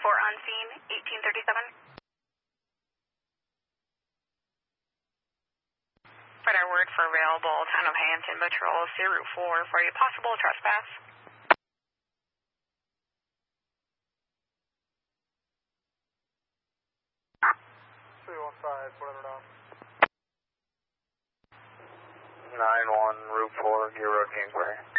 on scene, 1837. Put our word for available, Town of Hampton Patrol, see Route 4 for a possible trespass. 315, put it on. 9-1, Route 4, Gear Road, Kingsbury.